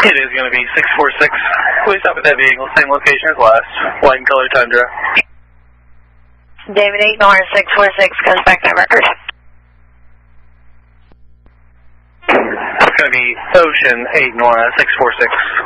It is going to be 646. Please stop at that vehicle, same location as last. White and color Tundra. David 8 North 646 comes back to record. It's going to be Ocean 8 North 646.